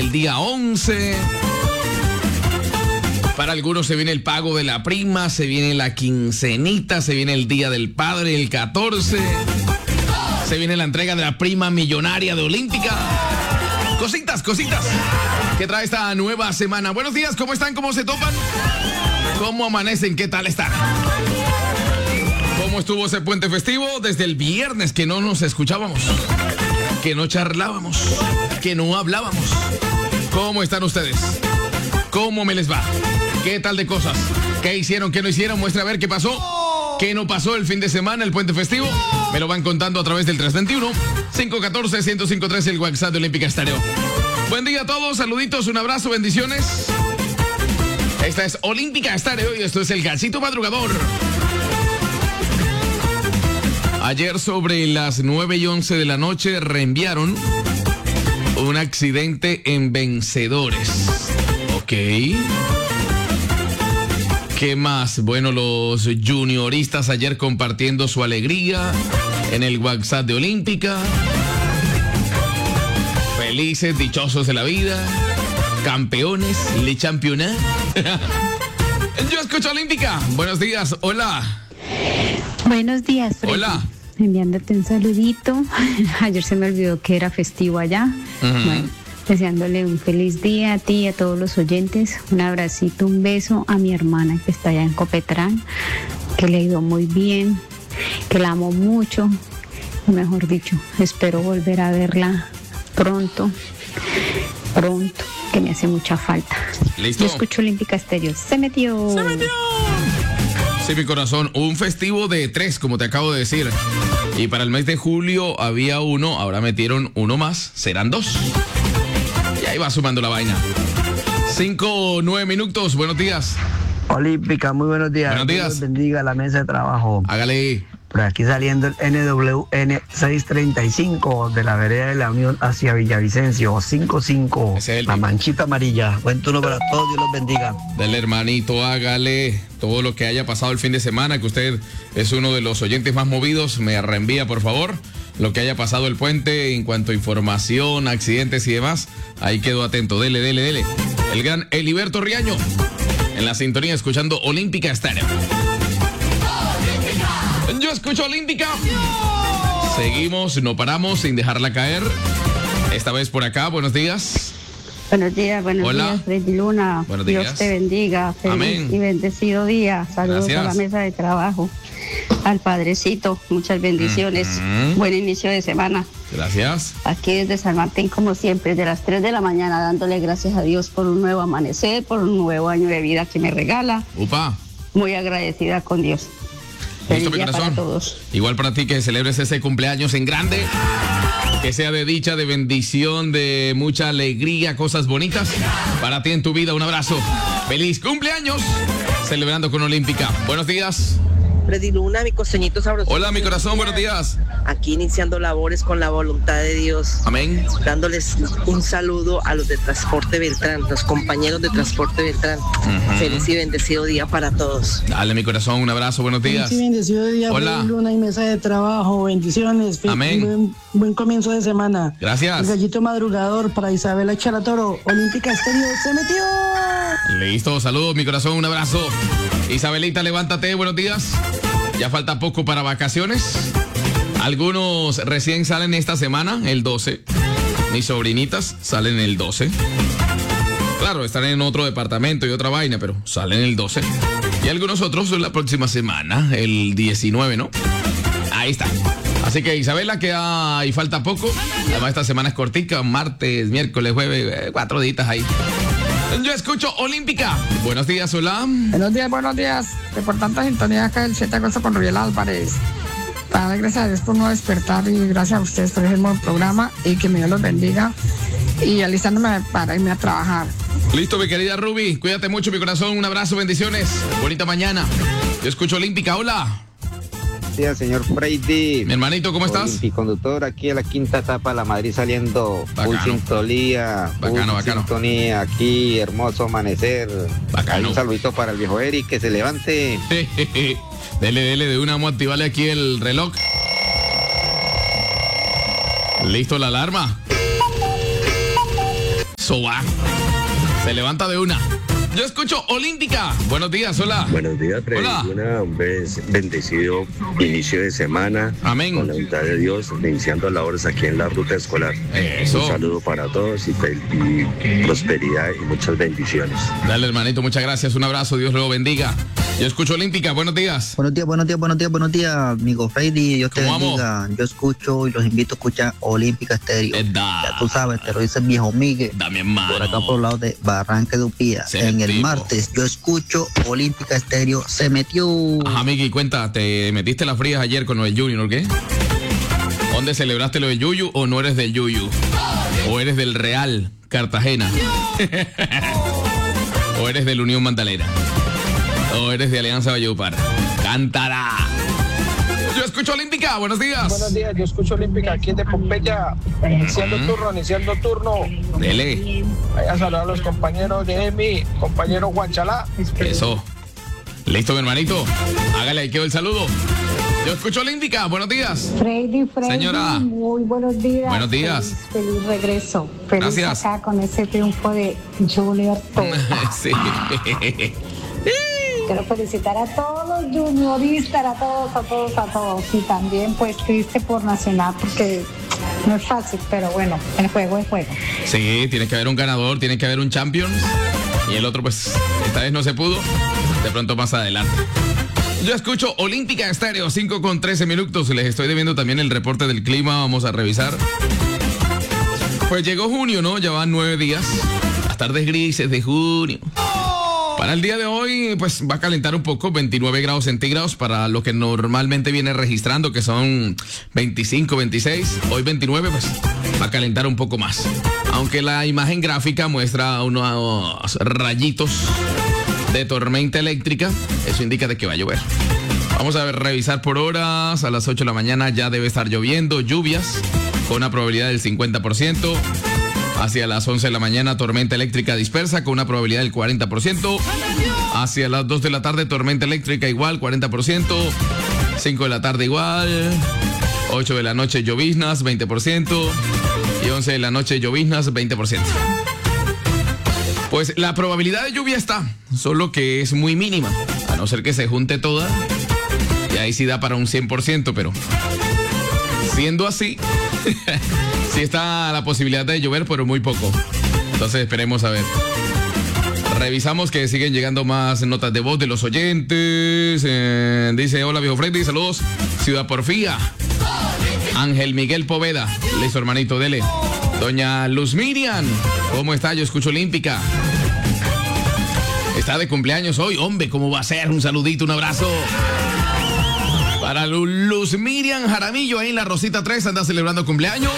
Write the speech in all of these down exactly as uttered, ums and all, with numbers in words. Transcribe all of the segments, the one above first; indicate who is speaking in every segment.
Speaker 1: el día once. Para algunos se viene el pago de la prima, se viene la quincenita, se viene el Día del Padre, el catorce. Se viene la entrega de la prima millonaria de Olímpica. Cositas, cositas que trae esta nueva semana. Buenos días, ¿cómo están? ¿Cómo se topan? ¿Cómo amanecen? ¿Qué tal están? ¿Cómo estuvo ese puente festivo? Desde el viernes que no nos escuchábamos, que no charlábamos, que no hablábamos. ¿Cómo están ustedes? ¿Cómo me les va? ¿Qué tal de cosas? ¿Qué hicieron? ¿Qué no hicieron? Muestra a ver qué pasó. ¿Qué no pasó el fin de semana, el puente festivo? Me lo van contando a través del tres veintiuno, cinco uno cuatro, uno cero cinco tres, el WhatsApp de Olímpica Estéreo. Buen día a todos, saluditos, un abrazo, bendiciones. Esta es Olímpica Estéreo y esto es el Gallito Madrugador. Ayer sobre las nueve y once de la noche reenviaron un accidente en Vencedores. Ok. ¿Qué más? Bueno, los junioristas ayer compartiendo su alegría en el WhatsApp de Olímpica. Felices, dichosos de la vida. Campeones, le championnat. Yo escucho Olímpica. Buenos días, hola.
Speaker 2: Buenos días, Freddy.
Speaker 1: Hola.
Speaker 2: Enviándote un saludito. Ayer se me olvidó que era festivo allá. Uh-huh. Bueno, deseándole un feliz día a ti y a todos los oyentes. Un abracito, un beso a mi hermana que está allá en Copetrán, que le ha ido muy bien, que la amo mucho. Mejor dicho, espero volver a verla pronto, pronto, que me hace mucha falta.
Speaker 1: ¿Listo?
Speaker 2: Yo escucho Olímpica Estéreo. Se metió.
Speaker 1: Se metió. Sí, mi corazón, un festivo de tres, como te acabo de decir. Y para el mes de julio había uno, ahora metieron uno más, serán dos. Y ahí va sumando la vaina. Cinco o nueve minutos, buenos días.
Speaker 3: Olímpica, muy buenos días.
Speaker 1: Buenos días.
Speaker 3: Dios bendiga la mesa de trabajo.
Speaker 1: Hágale.
Speaker 3: Por aquí saliendo el N W N seiscientos treinta y cinco de la vereda de la Unión hacia Villavicencio, cinco cinco, la manchita amarilla. Buen turno para todos, Dios los bendiga.
Speaker 1: Del hermanito, hágale todo lo que haya pasado el fin de semana, que usted es uno de los oyentes más movidos, me reenvía por favor lo que haya pasado el puente en cuanto a información, accidentes y demás. Ahí quedo atento, dele, dele, dele. El gran Eliberto Riaño en la sintonía escuchando Olímpica Estéreo. Yo escucho Olímpica. Seguimos, no paramos sin dejarla caer. Esta vez por acá, buenos días.
Speaker 2: Buenos días, buenos
Speaker 1: Hola.
Speaker 2: días, Freddy Luna.
Speaker 1: Buenos
Speaker 2: Dios
Speaker 1: días.
Speaker 2: te bendiga. Feliz
Speaker 1: Amén.
Speaker 2: y bendecido día. Saludos
Speaker 1: Gracias.
Speaker 2: a la mesa de trabajo. Al Padrecito, muchas bendiciones.
Speaker 1: Uh-huh.
Speaker 2: Buen inicio de semana.
Speaker 1: Gracias.
Speaker 2: Aquí desde San Martín, como siempre, desde las tres de la mañana, dándole gracias a Dios por un nuevo amanecer, por un nuevo año de vida que me regala.
Speaker 1: Upa.
Speaker 2: Muy agradecida con Dios.
Speaker 1: Listo,
Speaker 2: Feliz
Speaker 1: mi
Speaker 2: día
Speaker 1: corazón.
Speaker 2: para todos.
Speaker 1: Igual para ti, que celebres ese cumpleaños en grande. Que sea de dicha, de bendición, de mucha alegría, cosas bonitas. Para ti en tu vida, un abrazo. ¡Feliz cumpleaños! Celebrando con Olímpica. Buenos días.
Speaker 4: Freddy Luna, mi costeñito sabroso.
Speaker 1: Hola, mi corazón, buenos días.
Speaker 4: Aquí iniciando labores con la voluntad de Dios.
Speaker 1: Amén.
Speaker 4: Dándoles un saludo a los de Transporte Beltrán, los compañeros de Transporte Beltrán.
Speaker 1: Uh-huh.
Speaker 4: Feliz y bendecido día para todos.
Speaker 1: Dale, mi corazón, un abrazo, buenos días.
Speaker 5: Sí, bendecido día,
Speaker 1: Hola.
Speaker 5: Freddy Luna y mesa de trabajo, bendiciones.
Speaker 1: Amén.
Speaker 5: Buen, buen comienzo de semana.
Speaker 1: Gracias.
Speaker 5: El Gallito Madrugador para Isabela Charatoro, Olímpica Estéreo, se metió.
Speaker 1: Listo, saludos, mi corazón, un abrazo. Isabelita, levántate, buenos días. Ya falta poco para vacaciones. Algunos recién salen esta semana, el doce. Mis sobrinitas salen el doce. Claro, están en otro departamento y otra vaina, pero salen el doce. Y algunos otros la próxima semana, el diecinueve, ¿no? Ahí está. Así que Isabela, queda y falta poco. Además, esta semana es cortica, martes, miércoles, jueves, eh, cuatro días ahí. Yo escucho Olímpica. Buenos días, hola.
Speaker 6: Buenos días, buenos días. Por tanta sintonía acá del siete de agosto con Rubiel Álvarez. Para gracias a Dios por no despertar y gracias a ustedes por ese nuevo programa y que mi Dios los bendiga. Y alistándome para irme a trabajar.
Speaker 1: Listo, mi querida Ruby. Cuídate mucho, mi corazón. Un abrazo, bendiciones. Bonita mañana. Yo escucho Olímpica, hola.
Speaker 7: Días, señor Brady.
Speaker 1: Mi hermanito, ¿cómo estás?
Speaker 7: Mi conductor aquí a la quinta etapa de la Madrid saliendo.
Speaker 1: Bacano.
Speaker 7: Full sintonía.
Speaker 1: Bacano,
Speaker 7: full
Speaker 1: bacano.
Speaker 7: sintonía aquí, hermoso amanecer.
Speaker 1: Bacano.
Speaker 7: Ahí un saludito para el viejo Eric, que se levante.
Speaker 1: Dele, dele, de una, vamos a activarle aquí el reloj. Listo, la alarma. Eso va. Se levanta de una. Yo escucho Olímpica. Buenos días, hola.
Speaker 8: Buenos días, Freddy.
Speaker 1: Hola.
Speaker 8: Una vez bendecido inicio de semana.
Speaker 1: Amén.
Speaker 8: Con la voluntad de Dios, iniciando labores aquí en la ruta escolar.
Speaker 1: Eso.
Speaker 8: Un saludo para todos y, y prosperidad y muchas bendiciones.
Speaker 1: Dale, hermanito, muchas gracias. Un abrazo, Dios lo bendiga. Yo escucho Olímpica, buenos días.
Speaker 9: Buenos días, buenos días, buenos días, buenos días, amigo Freddy. Dios te bendiga. Yo escucho y los invito a escuchar Olímpica Estéreo. Ya tú sabes, te lo dice el viejo Miguel.
Speaker 1: Dame mano.
Speaker 9: Por acá por el lado de Barranca de Upía. En el
Speaker 1: tipo.
Speaker 9: martes, yo escucho Olímpica Estéreo. Se metió.
Speaker 1: Ajá, Miguel, cuenta, ¿te metiste las frías ayer con lo del Junior, o qué? ¿Dónde celebraste lo del Yuyu o no eres del Yuyu? ¿O eres del Real Cartagena? ¿O eres del Unión Magdalena? ¿O eres de Alianza Valledupar? ¡Cántala! Yo escucho Olímpica, buenos días.
Speaker 10: Buenos días, yo escucho Olímpica aquí de Pompeya, iniciando
Speaker 1: Uh-huh.
Speaker 10: turno, iniciando turno.
Speaker 1: Dele.
Speaker 10: Vaya a saludar a los compañeros de mi compañero Juan Chalá.
Speaker 1: Eso. Listo, mi hermanito. Hágale, ahí quedó el saludo. Yo escucho Olímpica, buenos días.
Speaker 11: Freddy, Freddy,
Speaker 1: Señora.
Speaker 11: muy buenos días.
Speaker 1: Buenos días.
Speaker 11: Feliz, feliz regreso. Feliz
Speaker 1: Gracias.
Speaker 11: acá con ese triunfo de Junior.
Speaker 1: Sí.
Speaker 11: Quiero felicitar a todos los junioristas, a todos, a todos, a todos. Y también pues triste por Nacional porque no es fácil, pero bueno, el juego es juego.
Speaker 1: Sí, tiene que haber un ganador, tiene que haber un Champions. Y el otro, pues, esta vez no se pudo. De pronto más adelante. Yo escucho Olímpica Estéreo, cinco con trece minutos. Les estoy debiendo también el reporte del clima. Vamos a revisar. Pues llegó junio, ¿no? Ya van nueve días. Las tardes grises de junio. Para el día de hoy, pues va a calentar un poco, veintinueve grados centígrados para lo que normalmente viene registrando, que son veinticinco, veintiséis. Hoy veintinueve, pues va a calentar un poco más. Aunque la imagen gráfica muestra unos rayitos de tormenta eléctrica, eso indica de que va a llover. Vamos a ver, revisar por horas. A las ocho de la mañana ya debe estar lloviendo, lluvias con una probabilidad del cincuenta por ciento. Hacia las once de la mañana, tormenta eléctrica dispersa con una probabilidad del cuarenta por ciento. Hacia las dos de la tarde, tormenta eléctrica igual, cuarenta por ciento. cinco de la tarde igual. ocho de la noche, lloviznas, veinte por ciento. Y once de la noche, lloviznas, veinte por ciento. Pues la probabilidad de lluvia está, solo que es muy mínima. A no ser que se junte toda. Y ahí sí da para un cien por ciento, pero siendo así... Sí está la posibilidad de llover, pero muy poco. Entonces esperemos a ver. Revisamos que siguen llegando más notas de voz de los oyentes. Eh, dice, hola viejo Freddy, saludos. Ciudad Porfía. Ángel Miguel Poveda. Listo, hermanito, dele. Doña Luz Miriam, ¿cómo está? Yo escucho Olímpica. Está de cumpleaños hoy. Hombre, ¿cómo va a ser? Un saludito, un abrazo. Para Luz Miriam Jaramillo, ahí en la Rosita tres, anda celebrando cumpleaños.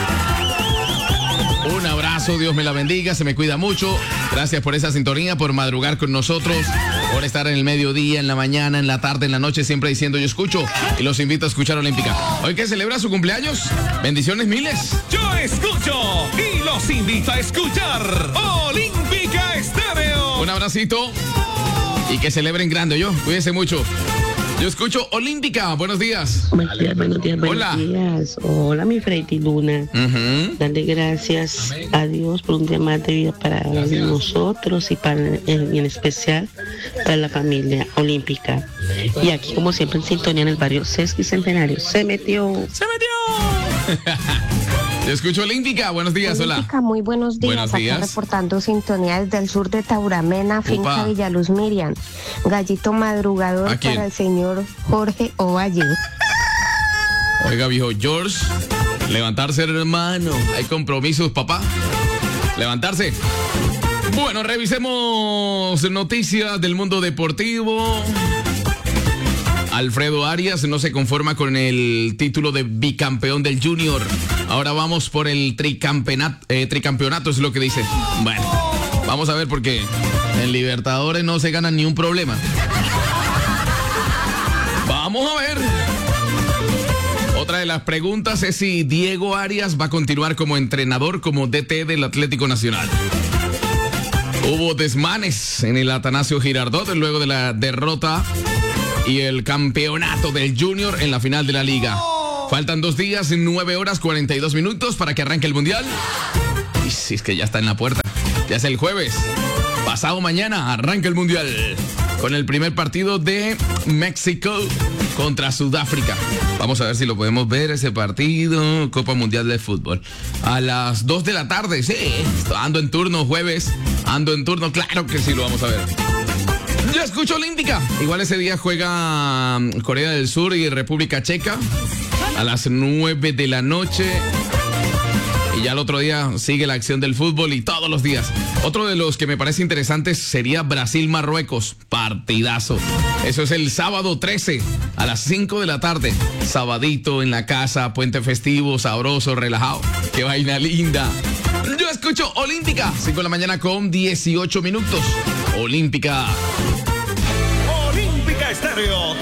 Speaker 1: Un abrazo, Dios me la bendiga, se me cuida mucho. Gracias por esa sintonía, por madrugar con nosotros, por estar en el mediodía, en la mañana, en la tarde, en la noche, siempre diciendo yo escucho. Y los invito a escuchar Olímpica. Hoy que celebra su cumpleaños, bendiciones miles.
Speaker 12: Yo escucho y los invito a escuchar Olímpica Estéreo.
Speaker 1: Un abracito y que celebren grande, yo. Cuídense mucho. Yo escucho Olímpica. Buenos días.
Speaker 13: Buenos días, buenos días, buenos
Speaker 1: Hola.
Speaker 13: días. Hola, mi Freddy Luna.
Speaker 1: Uh-huh.
Speaker 13: Darle gracias a Dios por un día más de vida para nosotros y para en, en especial para la familia olímpica. Y aquí, como siempre, en sintonía en el barrio Sesqui Centenario. Se metió.
Speaker 1: Se metió. Yo escucho Olímpica. Buenos días, hola.
Speaker 14: Olímpica, muy buenos días.
Speaker 1: Buenos días.
Speaker 14: Acá reportando sintonía desde el sur de Tauramena, finca
Speaker 1: Upa.
Speaker 14: Villaluz Miriam. Gallito madrugador
Speaker 1: ¿A quién?
Speaker 14: para el señor Jorge Ovalle.
Speaker 1: Oiga, viejo George, levantarse, hermano. Hay compromisos, papá. Levantarse. Bueno, revisemos noticias del mundo deportivo. Alfredo Arias no se conforma con el título de bicampeón del Junior. Ahora vamos por el tricampeonato, eh, tricampeonato es lo que dice. Bueno, vamos a ver porque en Libertadores no se gana ni un problema. Vamos a ver. Otra de las preguntas es si Diego Arias va a continuar como entrenador, como D T del Atlético Nacional. Hubo desmanes en el Atanasio Girardot luego de la derrota y el campeonato del Junior en la final de la Liga. Faltan dos días, nueve horas, cuarenta y dos minutos para que arranque el Mundial. Y si es que ya está en la puerta. Ya es el jueves. Pasado mañana arranca el Mundial con el primer partido de México contra Sudáfrica. Vamos a ver si lo podemos ver ese partido. Copa Mundial de Fútbol. A las dos de la tarde, sí. Ando en turno jueves. Ando en turno, claro que sí lo vamos a ver. Yo escucho Olímpica. Igual ese día juega Corea del Sur y República Checa a las nueve de la noche. Y ya el otro día sigue la acción del fútbol y todos los días. Otro de los que me parece interesante sería Brasil-Marruecos. Partidazo. Eso es el sábado trece a las cinco de la tarde. Sabadito en la casa, puente festivo, sabroso, relajado. Qué vaina linda. Yo escucho Olímpica. cinco de la mañana con dieciocho minutos. Olímpica.
Speaker 12: Olímpica Estéreo.